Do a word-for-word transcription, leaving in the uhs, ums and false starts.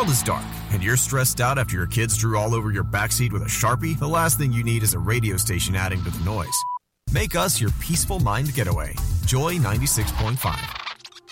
world is dark and you're stressed out after your kids drew all over your backseat with a Sharpie, the last thing you need is a radio station adding to the noise. Make us your peaceful mind getaway. Joy ninety-six point five.